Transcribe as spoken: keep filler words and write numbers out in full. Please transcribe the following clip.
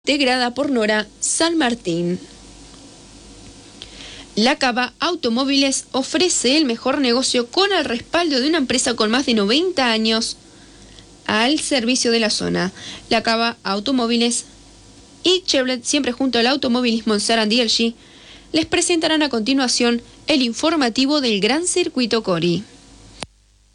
integrada por Nora San Martín. La Cava Automóviles ofrece el mejor negocio con el respaldo de una empresa con más de noventa años al servicio de la zona. La Cava Automóviles y Chevrolet, siempre junto al automovilismo en Sarandí L G, les presentarán a continuación el informativo del Gran Circuito Cori.